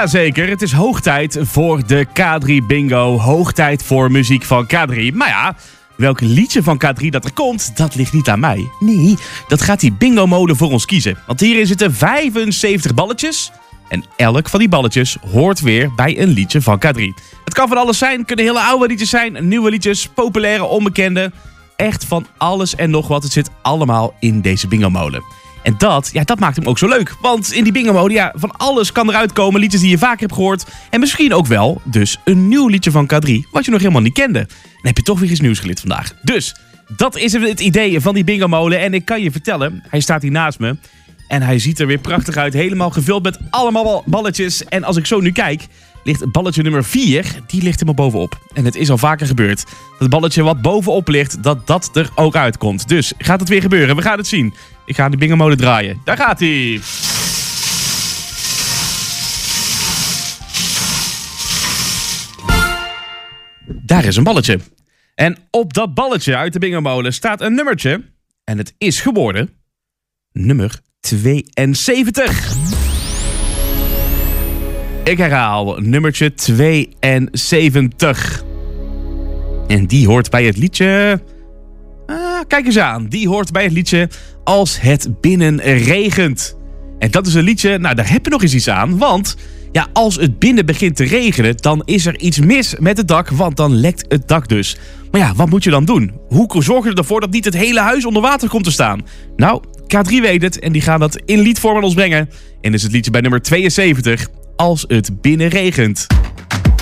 Jazeker, het is hoog tijd voor de K3 Bingo. Hoog tijd voor muziek van K3. Maar ja, welk liedje van K3 dat er komt, dat ligt niet aan mij. Nee, dat gaat die bingo-molen voor ons kiezen. Want hierin zitten 75 balletjes. En elk van die balletjes hoort weer bij een liedje van K3. Het kan van alles zijn, kunnen hele oude liedjes zijn, nieuwe liedjes, populaire, onbekende. Echt van alles en nog wat. Het zit allemaal in deze bingo-molen. En dat maakt hem ook zo leuk. Want in die bingo-mode, van alles kan eruit komen. Liedjes die je vaak hebt gehoord. En misschien ook wel dus een nieuw liedje van K3. Wat je nog helemaal niet kende. Dan heb je toch weer iets nieuws geleerd vandaag. Dus, dat is het idee van die bingo-molen. En ik kan je vertellen, hij staat hier naast me. En hij ziet er weer prachtig uit. Helemaal gevuld met allemaal balletjes. En als ik zo nu kijk, ligt balletje nummer 4. Die ligt helemaal bovenop. En het is al vaker gebeurd. Dat balletje wat bovenop ligt, dat er ook uitkomt. Dus gaat het weer gebeuren? We gaan het zien. Ik ga de bingo-molen draaien. Daar gaat hij. Daar is een balletje. En op dat balletje uit de bingo-molen staat een nummertje. En het is geworden nummer 72. Ik herhaal, nummertje 72. En die hoort bij het liedje... kijk eens aan, die hoort bij het liedje Als het binnen regent. En dat is een liedje, daar heb je nog eens iets aan. Want als het binnen begint te regenen, dan is er iets mis met het dak. Want dan lekt het dak dus. Maar wat moet je dan doen? Hoe zorg je ervoor dat niet het hele huis onder water komt te staan? Nou, K3 weet het en die gaan dat in liedvorm aan ons brengen. En dus het liedje bij nummer 72, Als het binnen regent.